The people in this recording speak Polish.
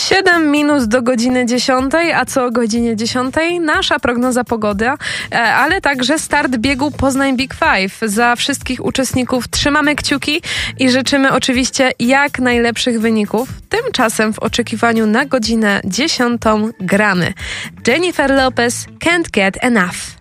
7 minut do godziny 10, a co o godzinie 10 nasza prognoza pogody, ale także start biegu Poznań Big Five. Za wszystkich uczestników trzymamy kciuki i życzymy oczywiście jak najlepszych wyników. Tymczasem w oczekiwaniu na godzinę 10 gramy Jennifer Lopez, Can't Get Enough.